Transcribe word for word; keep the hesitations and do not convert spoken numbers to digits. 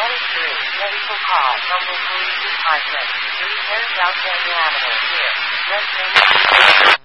twenty-three, medical call, Humble Police Department, three ten South Daniel Avenue, here. Destination.